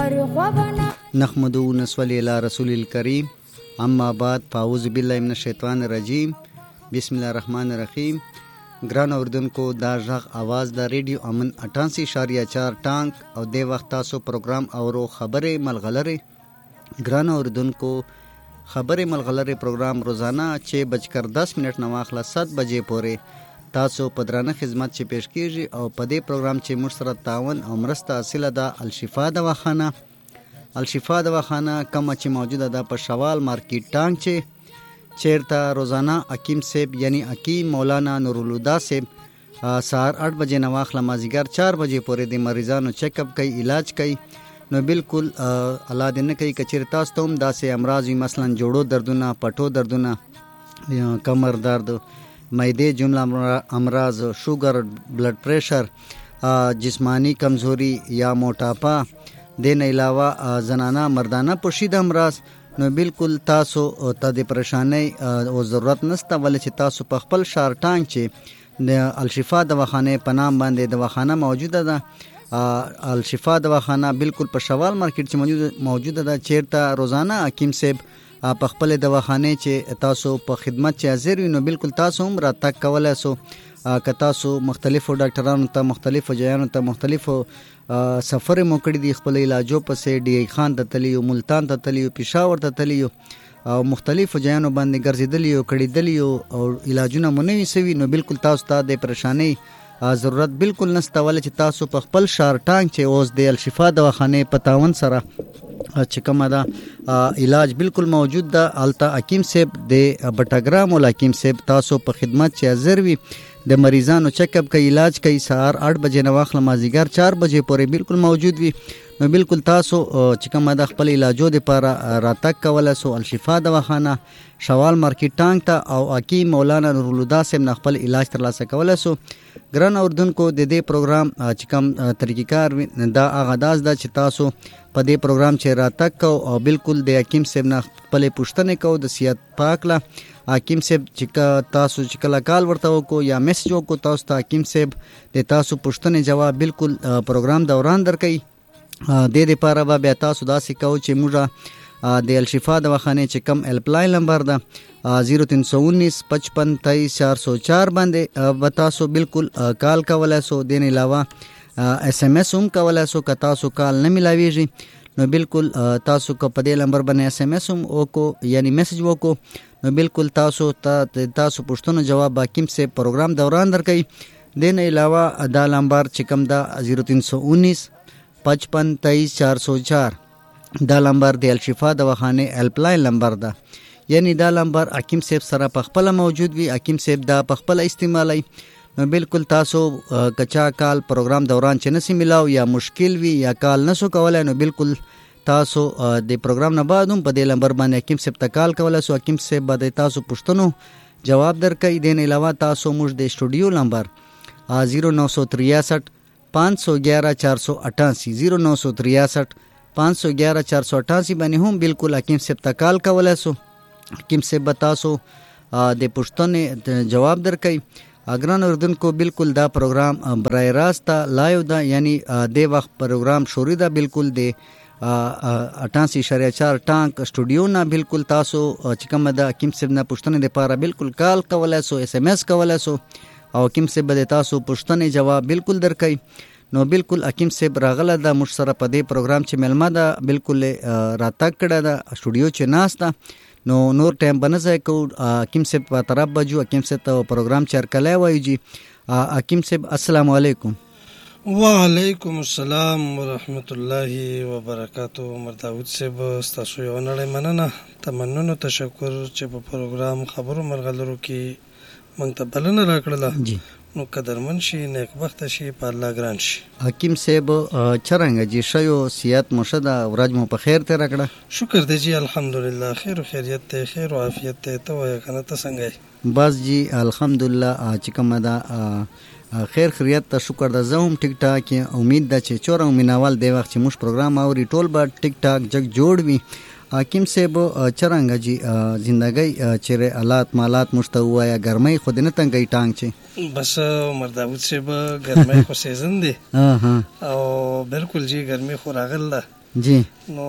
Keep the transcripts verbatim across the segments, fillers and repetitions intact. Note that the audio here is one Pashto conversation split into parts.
نحمده ونصلي على رسول الكريم اما بعد فاعوذ بالله من الشیطان الرجیم بسم الله الرحمن الرحیم. ګران اوردونکو دا غږ आवाज د ریډیو امن اٹھاسی اشاریه چار ټانک او د وخت تاسو پروګرام اورو خبره ملغلره. ګران اوردونکو خبره ملغلره پروګرام روزانه چې بجکر دس منټ نو اخلا سات بجې پورې تاسو په درانه خدمت چې پیش کیږي او په دې پروګرام چې موږ سره تعاون او مرسته حاصله ده الشفا دواخانه. الشفا دواخانه کومه چې موجوده ده په شوال مارکیټ ټانک چې چیرته روزانه حکیم صاحب یعنی حکیم مولانا نورالهدی صاحب سهار آٹھ بجې نه واخله مازدیګر چار بجې پورې د مریضانو چیک اپ کوي، علاج کوي. نو بالکل الله دې نه کوي که چیرې تاسو ته هم داسې امراض وي، مثلا جوړو دردونه، پټو دردونه، کمر درد، معدې جمله امراض، شوګر، بلډ پریشر، جسمانی کمزوری یا موټاپا، دین علاوه زنانه مردانه پوشیده امراض، نو بالکل تاسو ته د پریشانۍ او ضرورت نشته، ولې چې تاسو په خپل شهر ټانک چې د الشفا دواخانه په نام باندې دواخانه موجوده ده. الشفا دواخانه بالکل په شوال مارکیټ چې موجوده ده، چیرته روزانه حکیم صاحب په خپل دواخانه چې تاسو په خدمت چې حاضر وي، نو بالکل تاسو هم راتګ کولی شو. که تاسو مختلفو ډاکټرانو ته، مختلفو ځایانو ته، مختلفو سفر مو کړی دي خپل علاجو پسې، ډی ای خان ته تللی یو، ملتان ته تللی یو، پېښور ته تللی یو او مختلفو ځایانو باندې ګرځېدلی یو، کړېدلی یو او علاجونه مو نه وي سوي، نو بالکل تاسو ته د پریشانۍ ضرورت بالکل نشته، ولې چې تاسو په خپل شهر ټانک چې اوس د الشفا دواخانې په تعاون سره چې کومه ده علاج بالکل موجود ده. هلته حکیم صاحب د بټګرام ول حکیم صاحب تاسو په خدمت چې حاضر وي، د مریضانو چیک اپ کوي، علاج کوي، سهار آٹھ بجې نه واخله مازدیګر چار بجې پورې بالکل موجود وي. نو بالکل تاسو چې کومه ده خپل علاجو دپاره راتګ کولی شو الشفا دواخانه شوال مارکیټ ټانک ته او حکیم مولانا نورالهدی صاحب نه خپل علاج ترلاسه کولی شو. ګران اردونکو د دې پروګرام چې کوم طریقې کار وي دا هغه داس ده چې تاسو په دې پروګرام چې راتګ کو او بالکل د حکیم صاحب نه خپلې پوښتنې کو د صحت پاک له. حکیم صاحب چې تاسو چې کله کال ورته وکړو یا میسج وکړو تاسو ته، حکیم صاحب د تاسو پوښتنې جواب بالکل پروګرام دوران درکوي. دې دپاره به بیا تاسو داسې کوو چې موږ د الشفا دواخانې چې کم هیلپلاین نمبر ده زیرو تین سو انیس پچپن تیئیس چار سو چار باندې به تاسو بالکل کال کولی شو. دین علاوه ایس ایم ایس هم کولی شو، که تاسو کال نه میلاویږي نو بالکل تاسو که په دې نمبر باندې ایس ایم ایس هم وکړو یعنی میسج وکړو، نو بالکل تاسو ته تاسو پوښتنو جواب حکیم صاحب پروګرام دوران درکوي. دین علاوه دا نمبر چې کوم ده زیرو تین سو انیس پچپن تیئیس چار سو چار دا نمبر د الشفا دواخانې هیلپلاین نمبر ده، یعنی دا نمبر حکیم صاحب سره په خپله موجود وي، حکیم صاحب دا په خپله استعمالوي. نو بالکل تاسو کچا کال پروګرام دوران چې نسی ملاو یا مشکل وي یا کال نسو کولی، نو بالکل تاسو د پروګرام نه بعد هم په دې نمبر باندې حکیم صاحب ته کال کولی شو. حکیم صاحب به د تاسو پوښتنو جواب درکوي. دین علاوه تاسو موږ د اسټوډیو نمبر زیرو نو سو تریاسٹھ پانچ سو گیارہ چار سو اٹھاسی زیرو نو سو تریاسٹھ پانچ سو گیارہ چار سو اٹھاسی باندې هم بالکل حکیم صاحب ته کال کولی شو. حکیم صاحب به تاسو د پوښتنې جواب درکوي. ګران اردوونکو بالکل دا پروګرام برای راست لایو ده، یعنی د وخت پروګرام شروع ده بالکل د اٹھاسی اشاریه چار ټانک اسټوډیو نه. بالکل تاسو چې کومه ده حکیم صاحب نه پوښتنې دپاره بالکل کال کولی شو، ایس ایم ایس کولی شو او حکیم صاحب به د تاسو پوښتنې جواب بالکل درکوي. نو بالکل حکیم صاحب راغله ده موږ سره په دې پروګرام چې میلمه ده، بالکل راتګ کړی ده اسټوډیو چې ناست ده. نو نور ټایم به نه ضایع کوو، حکیم صاحب په طرف به ځو. حکیم صاحب ته پروګرام چې هرکلی وایو جي. حکیم صاحب السلام علیکم. وعلیکم السلام ورحمت الله وبرکاتو. عمر داود صاحب ستاسو یو نړۍ مننه، تمنونه، تشکر چې په پروګرام خبرو مرغلرو کې موږ ته بلنه راکړله. جی نو قدرمن شي، نیکبخته شي، په الله ګران شي. حکیم صاحب چرنګه جی شیو صحت مو ښه ده، ورځ مو په خیر تېره کړه؟ شکر دی جی الحمدلله، خیر و خیریت دی، خیر و عافیت دی. ته وایه که نه، ته څنګه یې؟ بس جی الحمدلله چې کومه ده خیر خیریت ته شکر ده. زه هم ټیک ټاک یم. امید ده چې چوره میناوال دی وخت چې موږ پروګرام اوري ټول به ټیک ټاک جګ جوړ وي. حکیم صاحب چرنګه جی زندګۍ چیرې حالات مالات موږ ته ووایه، ګرمۍ خو دې نه تنګوي ټانک چې؟ بس عمر داود صاحب ګرمۍ خو سیزن دی او بالکل جی ګرمۍ خو راغله جی نو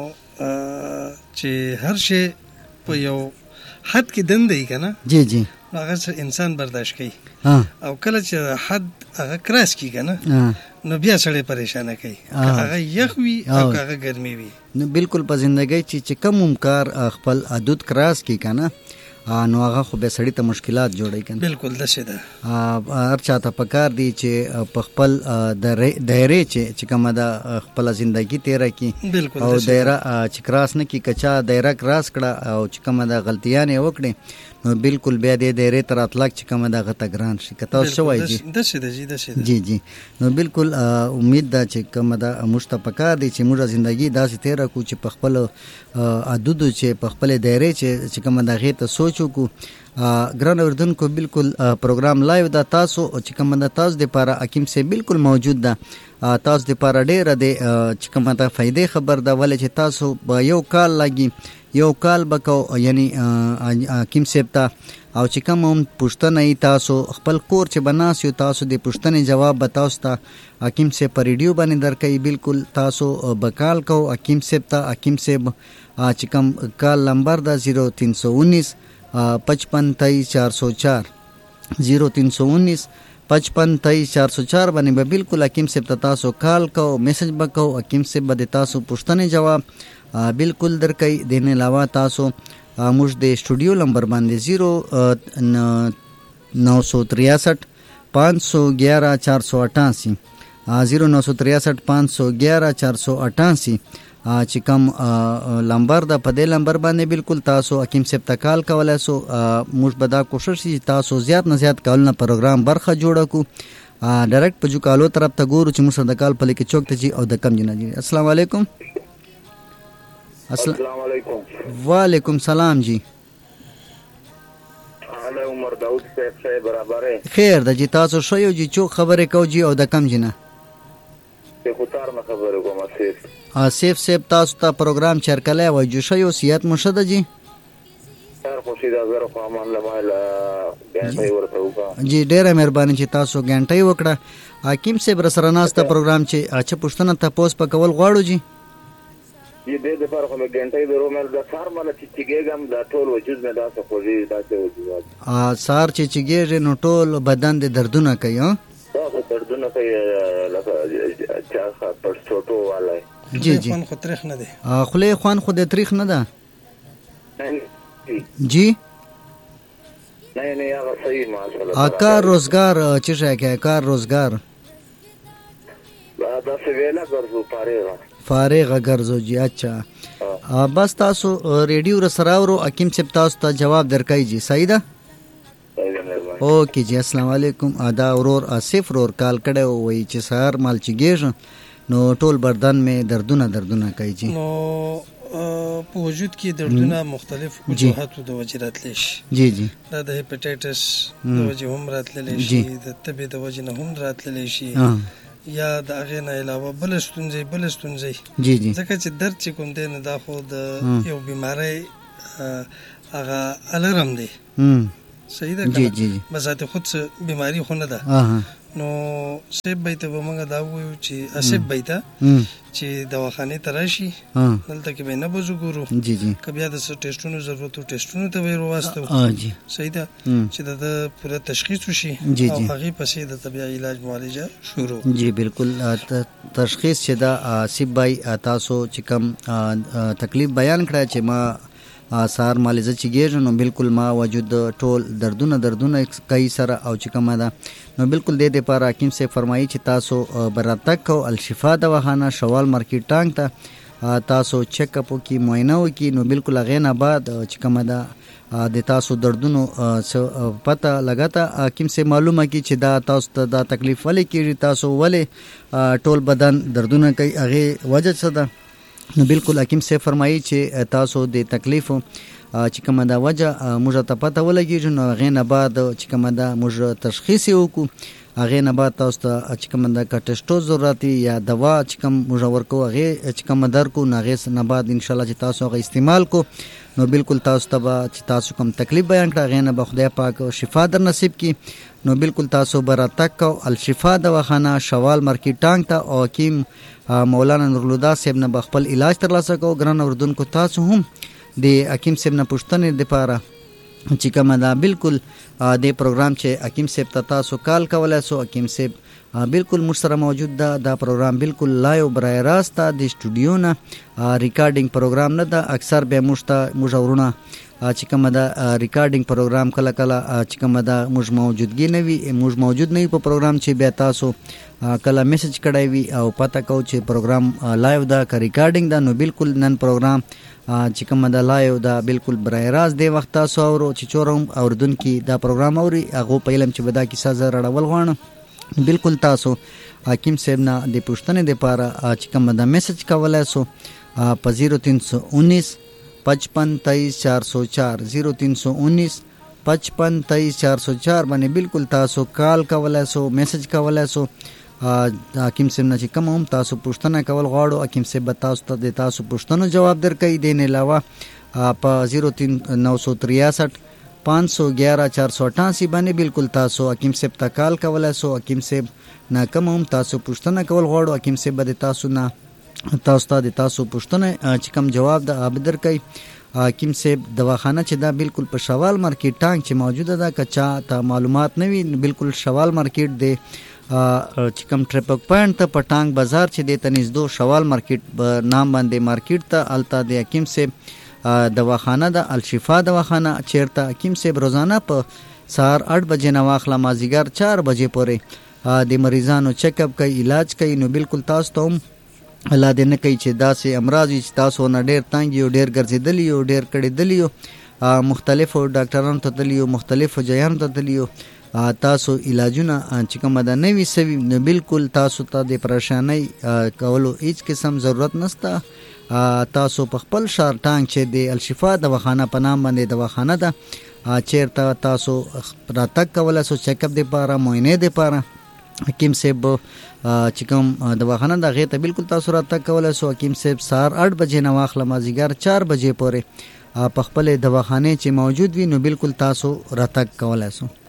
چې هر شی په یو حد کې دندې کنه جی جی هغه انسان برداشت کوي ها او کله چې حد هغه کراس کی کنه ها نو بیا سړی پریشانه کوي هغه یخ وي او هغه ګرمي وي. نو بالکل په ژوندۍ چې چې کم کار خپل حدود کراس کی کنه نو هغه خو به سړی ته مشکلات جوړي کنه. بالکل دشه ده. هر چاته پکار دی چې په خپل دایره چې کومه د خپل ژوندۍ تیر کی او دایره چې کراس نه کی کچا دایره کراس کړه او چې کومه د غلطیانه وکړي نو بالکل بیا د دایره تر اطلاق چې کومه د غته ګران شي کته شوای جی دشه ده جی دشه ده جی جی نو بالکل امید ده چې کومه د مشتپکار دی چې موږ ژوندۍ داسې تیر کو چې په خپل حدود چې په خپل دایره چې کومه د غته سوچو کو ګران اردوونکو بالکل پروګرام لایو دا تاسو چې کوم د تاسو د لپاره حکیم سے بالکل موجود ده تاسو د لپاره ډیره د چې کومه د فائدې خبر ده ولې چې تاسو یو کال لګي یو کال بکاو یعنی حکیم صاحب ته او چې کوم هم پوښتنه ای تاسو خپل کور چې بناس یو تاسو د پوښتنې جواب بتاوس ته حکیم صاحب پر ریډیو باندې درکې بالکل تاسو بکال کو حکیم صاحب ته حکیم صاحب چې کوم کال نمبر ده زیرو تین سو انیس پچپن تیئیس چار سو چار زیرو تین سو انیس پچپن تیئیس چار سو چار باندې به بالکل حکیم صاحب ته تاسو کال کو میسج بکاو حکیم صاحب به تاسو پوښتنې جواب بالکل درکې دینه علاوه تاسو موږ د سټوډیو نمبر باندې زیرو نو سو تریاسٹھ پانچ سو گیارہ چار سو اٹھاسی زیرو نو سو تریاسٹھ پانچ سو گیارہ چار سو اٹھاسی چې کوم نمبر د په دې نمبر باندې بالکل تاسو حکیم صاحب ته کال کولای سو موږ به دا کوشش چې تاسو زیات نه زیات کالونه پروګرام برخه جوړ کو ډایرکټ په جو کالو طرف ته ګورو چې موږ د کال په لکه چوک ته جی او د کم جنا جی. السلام علیکم. السلام علیکم. وعلیکم سلام جی. انا عمر داود صاحب برابر خیر د جی تاسو شو یو جی چوک خبره کو جی او د کم جنا ته خطر نه خبره کوم اسیف آصف صاحب تاسو ته پروګرام چرکلای و جو شو سیات مرشد جی سر خوشی دا زره فهمان لمایلا غنټه ورته وکا جی ډیره مهرباني چې تاسو غنټه وکړه حکیم صاحب سره ناسته پروګرام چې اچھا پښتنه تاسو په کول غواړو جی دې دې د فرق مې غنټه درو مې د سار مله چې چیګم دا ټول وجود مې دا څه خوږي دا څه وجود ا سار چې چیګې نو ټول بدن دې دردونه کوي ها دا دردونه کوي لکه چا پر څوټو والای جی جی خوان خو تاریخ نه دی خله خوان خو د تاریخ نه ده جی نه نه هغه صحیح ماشاءالله کار روزگار چې ځای کار روزگار دا څه ویلا ګرځو فارغ فارغ ګرځو جی اچھا بس تاسو ریډیو را سراورو حکیم صاحب تاسو ته جواب درکای جی صحیح ده اوکے جی. السلام علیکم. ادا اورور آصف رور کال کړه وای چې سار مال چیږي نو ټول بدن مې دردونه دردونه کوي جی نو په وجود کې دردونه مختلف وجوهات د وجې راتلی شي جی جی دا د هپاټایټس د وجې هم راتلی شي د تبې د وجې نه هم راتلی شي یا د هغې نه علاوه بله ستونزې بله ستونزې جی جی ځکه چې درد چې کوم دی نه دا خو د یو بیمارۍ هغه الرم دی صحیح ده جی جی بذات خود څه بیماری خو نه ده نو سیب بیته به موږ دا وایو چې اسیب بیته چې دواخانه ته راشي دلته کې به نه بوزو ګورو جی جی کبیا د ټیسټونو ضرورت ټیسټونو ته ویرو واسطو جی صحیح ده چې د پوره تشخیص وشي او هغه پسې د طبيعي علاج معالجه شروع جی بالکل تشخیص چې دا اسیب بای تاسو چې کوم تکلیف بیان کړی چې ما سار مالزه چیږي نو بالکل ما وجود ټول دردونه دردونه کوي سره او چې کومه ده نو بالکل د دې پر حکیم سے فرمایي چې تاسو براتک او الشفا دواخانه شوال مارکیټ ټانګ ته تاسو چیک اپ کی معاینه وکي نو بالکل غینه بعد چې کومه ده د تاسو دردونو پته لګاته حکیم سے معلومه کی چې دا تاسو ته دا تکلیف ولې کیږي تاسو ولې ټول بدن دردونه کوي هغه وجه څه ده نو بالکل حکیم سے فرمایي چې تاسو د تکلیف چې کومه دا وجه موږ ته پته ولګي نو غینه بعد چې کومه دا موږ تشخیص وکړو هغه نه بعد تاسو ته چې کوم د کټسټو ضرورت یا دوا چې کوم مجور کو هغه چې کوم در کو ناغه نه بعد ان شاء الله چې تاسو هغه استعمال کو نو بالکل تاسو ته چې تاسو کوم تکلیف بیان کړه هغه نه به خدای پاک شفا در نصیب کی نو بالکل تاسو بر تک او الشفا دواخانه شوال مارکیټ ټانګ ته او حکیم مولانا نورالهدی صاحب نه خپل علاج ترلاسه کو ګران اوردونکو تاسو هم د حکیم صاحب نه پوښتنه د پاره چې کومه دا بالکل د پروګرام چې حکیم صاحب ته تاسو کال کولای سو حکیم صاحب بالکل موږ سره موجود ده دا پروګرام بالکل لایو برای راست د سټوډیو نه ریکارډینګ پروګرام نه ده اکثر به موږ ته موږ ورونه چې کومه دا ریکارډینګ پروګرام کله کله چې کومه دا موږ موجودګي نه وي موږ موجود نه وي په پروګرام چې بیا تاسو کله میسج کړای وي او پته کو چې پروګرام لایو دا که ریکارډینګ دا نو بالکل نن پروګرام چې کومه دا لایو دا بالکل برای راست دی وخت تاسو اورو چې چورم اوردونکو دا پروګرام اوري هغه په علم چې ودا کیسه زړه راول غواړم بالکل تاسو حکیم صاحب نه د پوښتنې د پاره چې کوم دا میسج کولای سو په زیرو تین سو انیس پچپن تیئیس چار سو چار زیرو تین سو انیس پچپن تیئیس چار سو چار باندې بالکل تاسو کال کولای سو میسج کولای سو حکیم صاحب نه چې کوم هم تاسو پوښتنه کول غواړو حکیم صاحب تاسو ته د تاسو پوښتنو جواب درکړي دین علاوه په زیرو تین نو سو تریاسٹھ پانچ سو گیارہ چار سو اٹھاسی باندې بالکل تاسو حکیم صاحب ته کال کولای سو حکیم صاحب نه کوم هم تاسو پوښتنه کول غواړو حکیم صاحب د تاسو نه تاسو ته د تاسو پوښتنه چې کوم جواب د ابدر کوي حکیم صاحب دواخانه چې دا بالکل په شوال مارکیټ ټانګ چې موجوده ده کچا ته معلومات نه وي بالکل شوال مارکیټ دی چې کوم ټریپک پوینټ ته په ټانګ بازار چې دی ته نږدې شوال مارکیټ نام باندې مارکیټ ته الته د حکیم صاحب دواخانه د الشفا دواخانه چیرته حکیم صاحب روزانه په سهار آٹھ بجې نه واخله مازیګر چار بجې پورې د مریضانو چیک اپ کوي علاج کوي نو بالکل تاسو ته هم الله دې نه کوي چې داسې امراض چې تاسو نه ډېر تنګ یو ډېر ګرځېدلی یو ډېر کړېدلی یو مختلفو ډاکټرانو ته تللی یو مختلفو ځایانو ته تللی یو تاسو علاجونه چې کومه ده نه وي سوي نو بالکل تاسو ته د پریشانۍ کولو هیڅ قسم ضرورت نشته تاسو په خپل شهر ټانګ چې د الشفا دواخانه په نام باندې دواخانه ده چیرته تاسو راتګ کولای سو چیک اپ د پاره معاینه د پاره حکیم صاحب چې کوم دواخانه ده هغې ته بالکل تاسو راتګ کولای سو حکیم صاحب سهار آٹھ بجې نه واخله مازدیګر چار بجې پورې په خپلې دواخانې چې موجود وي نو بالکل تاسو راتګ کولای سو